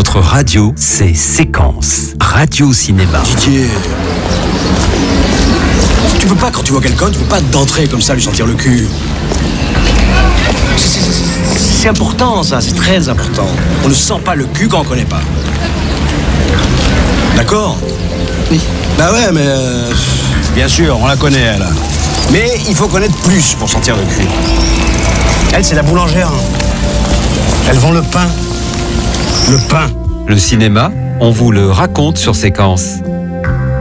Votre radio, c'est Séquence. Radio Cinéma. Didier, tu peux pas, quand tu vois quelqu'un, tu peux pas d'entrer comme ça lui sentir le cul. C'est important ça, c'est très important. On ne sent pas le cul quand on connaît pas. D'accord ? Oui. Bah ouais, mais bien sûr, on la connaît elle. Mais il faut connaître plus pour sentir le cul. Elle, c'est la boulangère. Elle vend le pain. Le pain. Le cinéma, on vous le raconte sur Séquence.